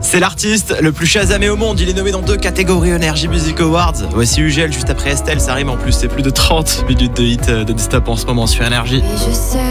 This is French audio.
C'est l'artiste le plus chasamé au monde. Il est nommé dans 2 catégories Energy Music Awards. Voici Ugel juste après Estelle. Ça rime en plus. C'est plus de 30 minutes de hit de stop en ce moment sur Energy. Et je sais